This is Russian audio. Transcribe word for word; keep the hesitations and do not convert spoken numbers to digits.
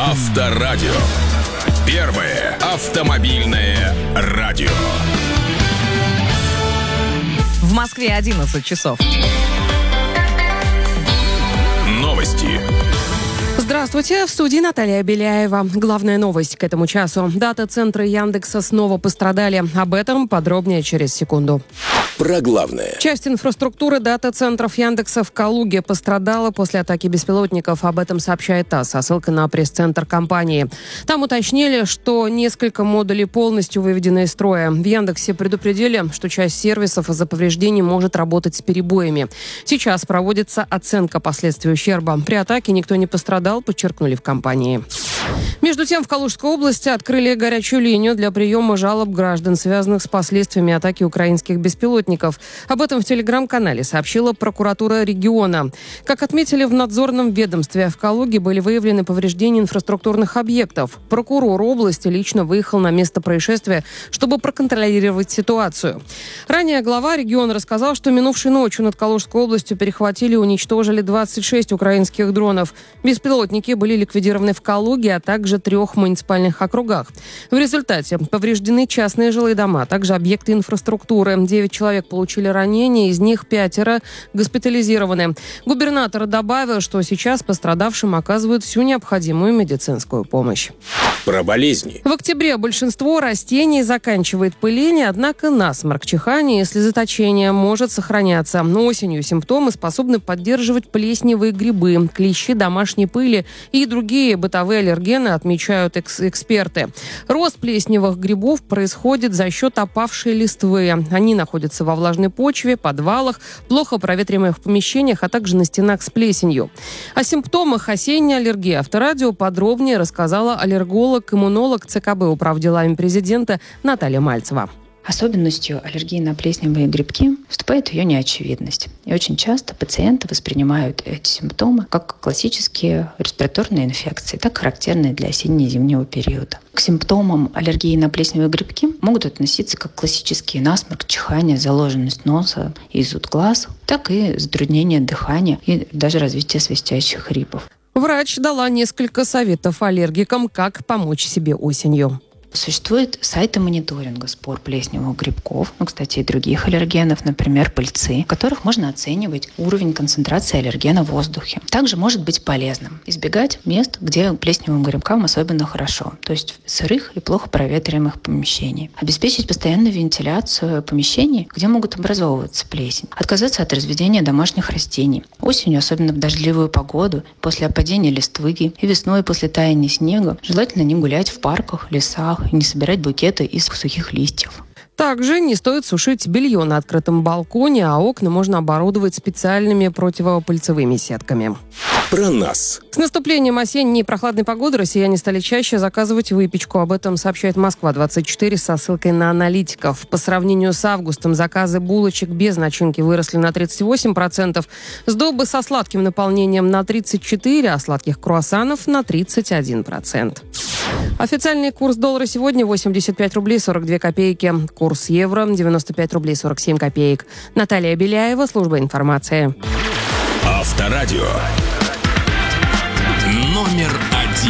Авторадио. Первое автомобильное радио. В Москве одиннадцать часов. Новости. Здравствуйте, в студии Наталья Беляева. Главная новость к этому часу. Дата-центры Яндекса снова пострадали. Об этом подробнее через секунду. Про главное. Часть инфраструктуры дата-центров Яндекса в Калуге пострадала после атаки беспилотников. Об этом сообщает ТАСС со ссылкой на пресс-центр компании. Там уточнили, что несколько модулей полностью выведены из строя. В Яндексе предупредили, что часть сервисов из-за повреждений может работать с перебоями. Сейчас проводится оценка последствий ущерба. При атаке никто не пострадал, подчеркнули в компании. Между тем, в Калужской области открыли горячую линию для приема жалоб граждан, связанных с последствиями атаки украинских беспилотников. Об этом в телеграм-канале сообщила прокуратура региона. Как отметили в надзорном ведомстве, в Калуге были выявлены повреждения инфраструктурных объектов. Прокурор области лично выехал на место происшествия, чтобы проконтролировать ситуацию. Ранее глава региона рассказал, что минувшей ночью над Калужской областью перехватили и уничтожили двадцать шесть украинских дронов. Беспилотники были ликвидированы в Калуге, а также трех муниципальных округах. В результате повреждены частные жилые дома, а также объекты инфраструктуры. Девять человек получили ранения, из них пятеро госпитализированы. Губернатор добавил, что сейчас пострадавшим оказывают всю необходимую медицинскую помощь. Про болезни. В октябре большинство растений заканчивает пыление, однако насморк, чихание и слезоточение может сохраняться. Но осенью симптомы способны поддерживать плесневые грибы, клещи домашней пыли и другие бытовые аллергены, отмечают экс- эксперты. Рост плесневых грибов происходит за счет опавшей листвы. Они находятся во влажной почве, подвалах, плохо проветриваемых помещениях, а также на стенах с плесенью. О симптомах осенней аллергии Авторадио подробнее рассказала аллерголог-иммунолог ЦКБ управделами президента Наталья Мальцева. Особенностью аллергии на плесневые грибки выступает ее неочевидность. И очень часто пациенты воспринимают эти симптомы как классические респираторные инфекции, так характерные для осенне-зимнего периода. К симптомам аллергии на плесневые грибки могут относиться как классические насморк, чихание, заложенность носа и зуд глаз, так и затруднение дыхания и даже развитие свистящих хрипов. Врач дала несколько советов аллергикам, как помочь себе осенью. Существует сайты мониторинга спор плесневых грибков, ну, кстати, и других аллергенов, например, пыльцы, в которых можно оценивать уровень концентрации аллергена в воздухе. Также может быть полезным избегать мест, где плесневым грибкам особенно хорошо, то есть в сырых и плохо проветриваемых помещениях. Обеспечить постоянную вентиляцию помещений, где могут образовываться плесень. Отказаться от разведения домашних растений. Осенью, особенно в дождливую погоду, после опадения листвы и весной после таяния снега, желательно не гулять в парках, лесах, и не собирать букеты из сухих листьев. Также не стоит сушить белье на открытом балконе, а окна можно оборудовать специальными противопыльцевыми сетками. Про нас. С наступлением осенней прохладной погоды россияне стали чаще заказывать выпечку. Об этом сообщает Москва двадцать четыре со ссылкой на аналитиков. По сравнению с августом заказы булочек без начинки выросли на тридцать восемь процентов, сдобы со сладким наполнением на тридцать четыре процента, а сладких круассанов на тридцать один процент. Официальный курс доллара сегодня восемьдесят пять рублей сорок две копейки. Курс евро девяносто пять рублей сорок семь копеек. Наталья Беляева, служба информации. Авторадио. Номер